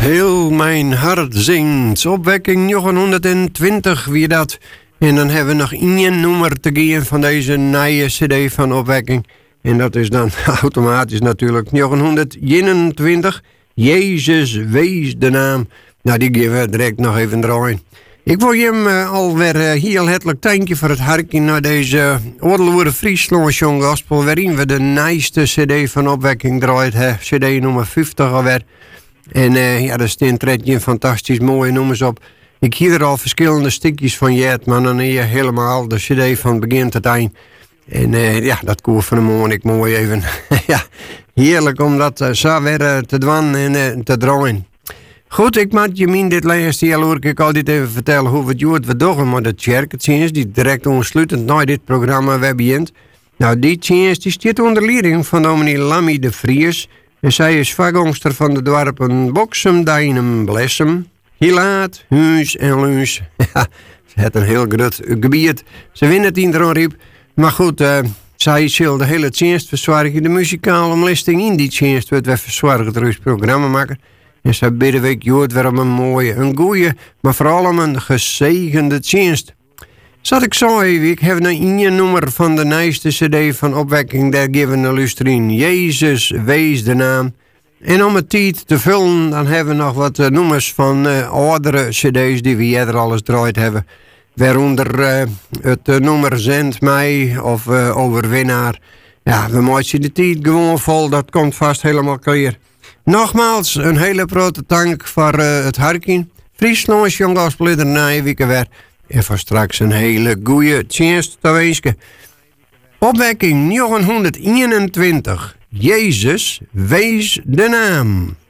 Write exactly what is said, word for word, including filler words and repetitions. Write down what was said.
Heel mijn hart zingt. Opwekking negentienhonderdtwintig wie dat. En dan hebben we nog één nummer te geven van deze nieuwe cd van Opwekking. En dat is dan automatisch natuurlijk negentienhonderdeenentwintig. Jezus wees de naam. Nou, die geven we direct nog even draaien. Ik wil je hem uh, alweer uh, heel hartelijk dankje voor het hartje naar deze Oorloeren Friesland Young Gospel, waarin we de nieuwste cd van Opwekking draait, hè, cd nummer vijftig alweer. En uh, ja, daar staan tredje fantastisch mooie nummers op. Ik hier er al verschillende stukjes van jet, maar dan hier helemaal de cd van begin tot eind. En uh, ja, dat koer van de morgen ik mooi even. Ja, heerlijk om dat uh, zo weer uh, te doen en uh, te draaien. Goed, ik moet je min dit laatste jaar hoor ik altijd even vertellen hoe het joert we doen met de kerkdienst die direct ontsluitend na dit programma weer begint. Nou, die dienst die staat onder leiding van dominee Lammy de Vries. En zij is vakgangster van de dorpen Boksem, Deinem, Blessem, Hilaat, Huis en Luus. Ja, ze heeft een heel groot gebied. Ze winnen het in de riep. Maar goed, uh, zij zal de hele dienst verzorgen. De muzikale omlisting in die dienst wordt weer verzorgd door het programma maken. En ze bidden week joort weer om een mooie, een goeie, maar vooral om een gezegende dienst. Zat ik zo even, ik heb een nummer van de nieuwste cd van Opwekking, daar geven we luisteren. Jezus, wees de naam. En om het tijd te vullen, dan hebben we nog wat uh, nummers van uh, oudere cd's die we eerder alles draait hebben. Waaronder uh, het uh, nummer Zend mij of uh, Overwinnaar. Ja, we maken de tijd gewoon vol, dat komt vast helemaal klaar. Nogmaals, een hele grote dank voor uh, het hartje. Friesland Young Gospel er na weken weer. En voor straks een hele goeie dienst te wensen. Opwekking negentienhonderdeenentwintig. Jezus, wees de naam.